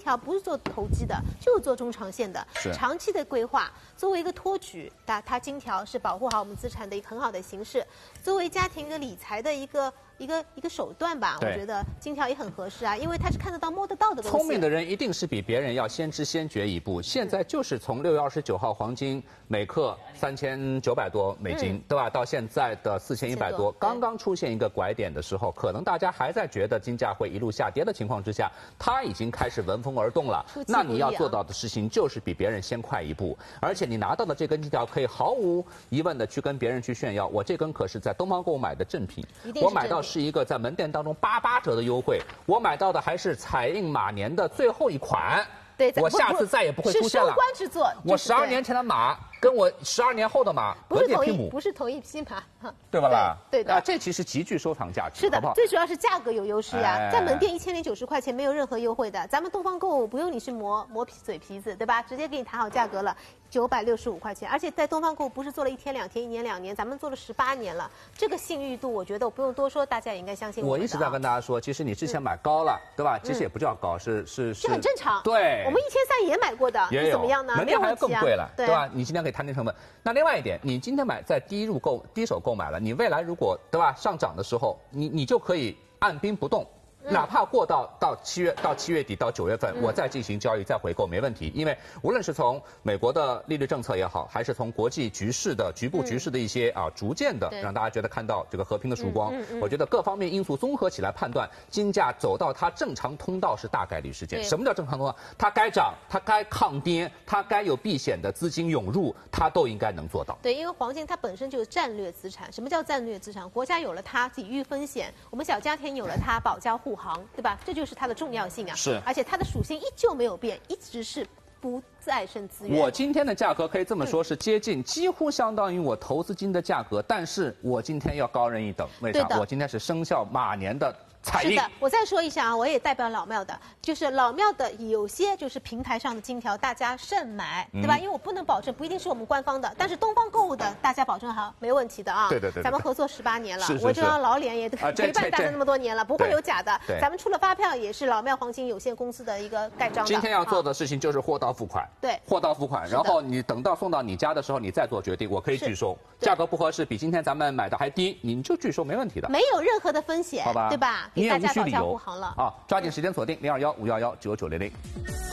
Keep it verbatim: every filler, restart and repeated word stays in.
条不是做投机的，就是做中长线的，长期的规划。作为一个托举，它它金条是保护好我们资产的一个很好的形式。作为家庭一个理财的一个一个一个手段吧，我觉得金条也很合适啊，因为它是看得到、摸得到的东西。 聪明的人一定是比别人要先知先觉一步。现在就是从六月二十九号黄金每克三千九百多美金，嗯、对吧？到现在的四千一百多，刚刚出现一个拐点的时候，可能大家还在觉得金价会一路下跌的情况之下，它已经开始闻风而动了。那你要做到的事情就是比别人先快一步，而且你拿到的这根金条可以毫无疑问的去跟别人去炫耀，我这根可是在东方购物买的正品，我买到是一个在门店当中八八折的优惠，我买到的还是彩印马年的最后一款。 对， 我下次再也不会出现了。 是收官之作。 我十二年前的马跟我十二年后的马不是同一，不是同一匹马， 对吧啦？ 对的， 啊，这其实极具收藏价值。 是的， 好不好？ 最主要是价格有优势呀， 哎、 在门店一千零九十块钱没有任何优惠的，咱们东方购物不用你去磨磨皮嘴皮子，对吧？直接给你谈好价格了。九百六十五块钱，而且在东方购物不是做了一天两天、一年两年，咱们做了十八年了。这个信誉度，我觉得我不用多说，大家也应该相信我。 我一直在跟大家说，其实你之前买高了，嗯、对吧？其实也不叫高，是是是， 这很正常。 对， 我们一千三也买过的， 也怎么样呢？ 门店还更贵了， 对吧？你今天可以摊定成本。那另外一点，你今天买在低入购、低手购买了，你未来如果对吧上涨的时候，你你就可以按兵不动。哪怕过到到七月到七月底到九月份，我再进行交易再回购没问题，因为无论是从美国的利率政策也好，还是从国际局势的局部局势的一些啊逐渐的让大家觉得看到这个和平的曙光，我觉得各方面因素综合起来判断，金价走到它正常通道是大概率事件。什么叫正常通道？它该涨，它该抗跌，它该有避险的资金涌入，它都应该能做到。 对，因为黄金它本身就是战略资产。什么叫战略资产？国家有了它，抵御风险；我们小家庭有了它，保驾护航，对吧？这就是它的重要性啊！ 是， 而且它的属性依旧没有变，一直是不再生资源。 我今天的价格可以这么说，是接近，几乎相当于我投资金的价格，但是我今天要高人一等，为啥？我今天是生肖马年的。 是的，我再说一下啊，我也代表老庙的，就是老庙的有些就是平台上的金条，大家慎买，对吧？嗯、因为我不能保证，不一定是我们官方的，但是东方购物的，大家保证好，没问题的啊。 对对 对, 对。 咱们合作十八年了， 是是是我这张老脸也陪伴大家那么多年了，不会有假的。咱们出了发票也是老庙黄金有限公司的一个盖章的。 今天要做的事情就是货到付款， 对， 货到付款，然后你等到送到你家的时候，你再做决定，我可以拒收，价格不合适，比今天咱们买的还低，你就拒收没问题的， 没有任何的风险， 好吧？ 对吧？ 你也无需理由。 好了啊，抓紧时间锁定零二幺五幺幺九九零零。